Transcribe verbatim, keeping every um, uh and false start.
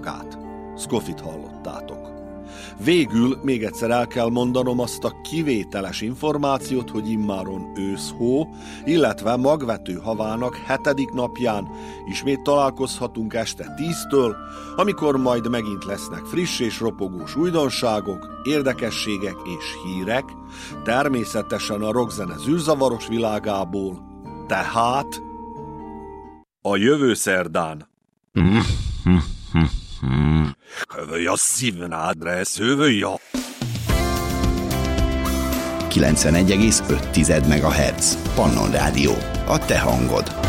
magát. Scoffit hallottátok. Végül még egyszer el kell mondanom azt a kivételes információt, hogy immáron őszhó, illetve magvető havának hetedik napján ismét találkozhatunk este tíztől, amikor majd megint lesznek friss és ropogós újdonságok, érdekességek és hírek, természetesen a rockzene zűrzavaros világából, tehát a jövő szerdán. Hövöja szívnádre, szövöja! kilencvenegy egész öt megahertz. Pannon Rádió. A te hangod.